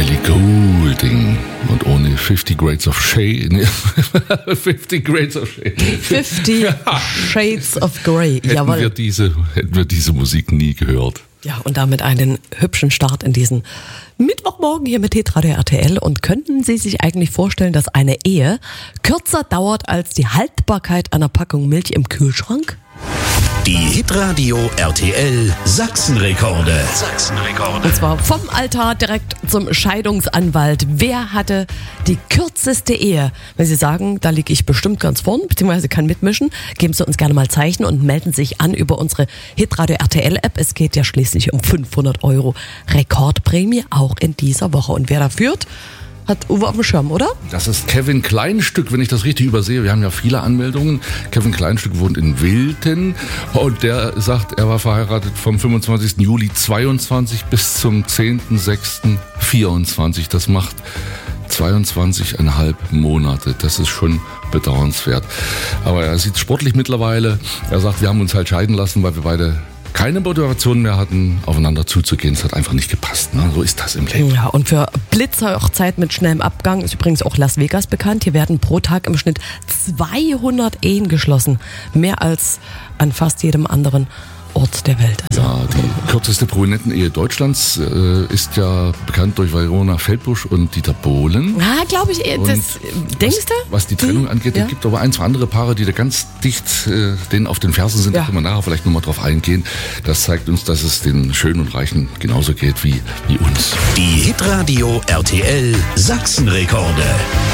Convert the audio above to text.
Ellie Goulding und ohne 50 Grades of Shade. Nee, 50 Grades of Shade. 50 Shades of Grey. Jawohl. Hätten wir diese Musik nie gehört. Ja, und damit einen hübschen Start in diesen Mittwochmorgen hier mit Hitradio RTL. Und könnten Sie sich eigentlich vorstellen, dass eine Ehe kürzer dauert als die Haltbarkeit einer Packung Milch im Kühlschrank? Die Hitradio RTL Sachsenrekorde. Und zwar vom Altar direkt zum Scheidungsanwalt. Wer hatte die kürzeste Ehe? Wenn Sie sagen, da liege ich bestimmt ganz vorn, beziehungsweise kann mitmischen, geben Sie uns gerne mal Zeichen und melden sich an über unsere Hitradio RTL App. Es geht ja schließlich um 500 € Rekordprämie, auch in dieser Woche. Und wer da führt, hat Uwe auf dem Schirm, oder? Das ist Kevin Kleinstück, wenn ich das richtig übersehe. Wir haben ja viele Anmeldungen. Kevin Kleinstück wohnt in Wilten und der sagt, er war verheiratet vom 25. Juli 22 bis zum 10.06. 24. Das macht 22,5 Monate. Das ist schon bedauernswert. Aber er sieht sportlich mittlerweile. Er sagt, wir haben uns halt scheiden lassen, weil wir beide keine Motivation mehr hatten, aufeinander zuzugehen. Es hat einfach nicht gepasst. Ne? So ist das im Leben. Ja, und für Blitzhochzeit mit schnellem Abgang ist übrigens auch Las Vegas bekannt. Hier werden pro Tag im Schnitt 200 Ehen geschlossen. Mehr als an fast jedem anderen Ort der Welt. Also, ja, die kürzeste Prominenten-Ehe Deutschlands ist ja bekannt durch Verona Feldbusch und Dieter Bohlen. Ja, glaube ich, das denkst du? Was die Trennung angeht, es gibt aber ein, zwei andere Paare, die da ganz dicht denen auf den Fersen sind. Da können wir nachher vielleicht nochmal drauf eingehen. Das zeigt uns, dass es den Schönen und Reichen genauso geht wie uns. Die Hitradio RTL Sachsenrekorde.